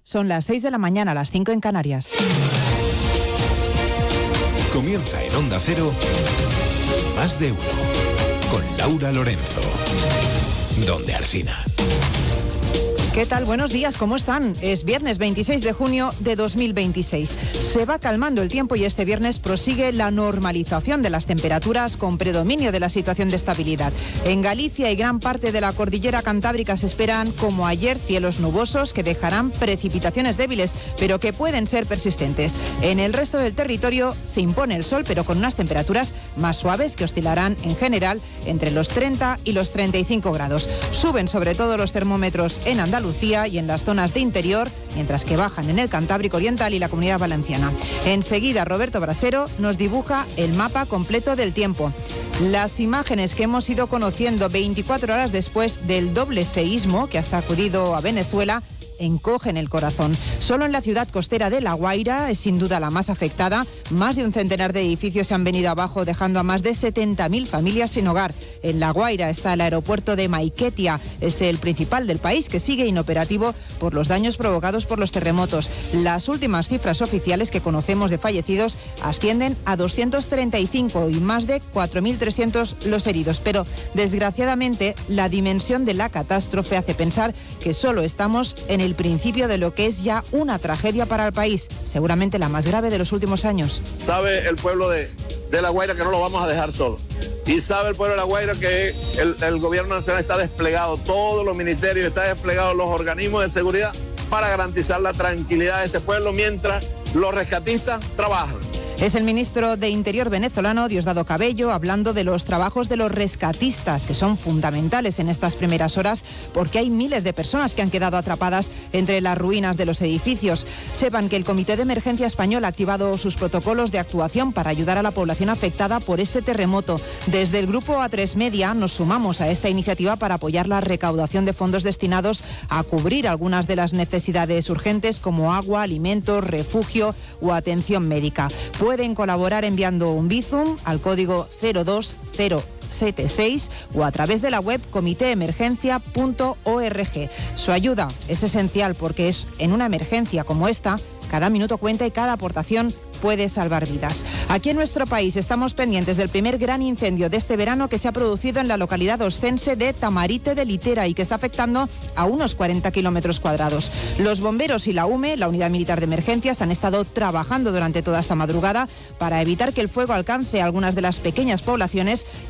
Son las 6 de la mañana, las 5 en Canarias. Comienza en Onda Cero, Más de Uno, con Laura Lorenzo. Donde Alsina. ¿Qué tal? Buenos días, ¿cómo están? Es viernes 26 de junio de 2026. Se va calmando el tiempo y este viernes prosigue la normalización de las temperaturas con predominio de la situación de estabilidad. En Galicia y gran parte de la cordillera cantábrica se esperan, como ayer, cielos nubosos que dejarán precipitaciones débiles, pero que pueden ser persistentes. En el resto del territorio se impone el sol, pero con unas temperaturas más suaves que oscilarán en general entre los 30 y los 35 grados. Suben sobre todo los termómetros en Andalucía y en las zonas de interior, mientras que bajan en el Cantábrico Oriental y la Comunidad Valenciana. Enseguida, Roberto Brasero nos dibuja el mapa completo del tiempo. Las imágenes que hemos ido conociendo 24 horas después del doble seísmo que ha sacudido a Venezuela encogen el corazón. Solo en la ciudad costera de La Guaira es sin duda la más afectada. Más de un centenar de edificios se han venido abajo, dejando a más de 70.000 familias sin hogar. En La Guaira está el aeropuerto de Maiquetía, es el principal del país, que sigue inoperativo por los daños provocados por los terremotos. Las últimas cifras oficiales que conocemos de fallecidos ascienden a 235 y más de 4.300 los heridos. Pero, desgraciadamente, la dimensión de la catástrofe hace pensar que solo estamos en el principio de lo que es ya una tragedia para el país, seguramente la más grave de los últimos años. Sabe el pueblo de La Guaira que no lo vamos a dejar solo. Y sabe el pueblo de La Guaira que el gobierno nacional está desplegado, todos los ministerios, está desplegados los organismos de seguridad para garantizar la tranquilidad de este pueblo mientras los rescatistas trabajan. Es el ministro de Interior venezolano, Diosdado Cabello, hablando de los trabajos de los rescatistas, que son fundamentales en estas primeras horas, porque hay miles de personas que han quedado atrapadas entre las ruinas de los edificios. Sepan que el Comité de Emergencia Español ha activado sus protocolos de actuación para ayudar a la población afectada por este terremoto. Desde el grupo A3 Media nos sumamos a esta iniciativa para apoyar la recaudación de fondos destinados a cubrir algunas de las necesidades urgentes como agua, alimentos, refugio o atención médica. Pueden colaborar enviando un Bizum al código 02076 o a través de la web comiteemergencia.org. Su ayuda es esencial porque es en una emergencia como esta, cada minuto cuenta y cada aportación puede salvar vidas. Aquí en nuestro país estamos pendientes del primer gran incendio de este verano que se ha producido en la localidad oscense de Tamarite de Litera y que está afectando a unos 40 kilómetros cuadrados. Los bomberos y la UME, la Unidad Militar de Emergencias, han estado trabajando durante toda esta madrugada para evitar que el fuego alcance algunas de las pequeñas poblaciones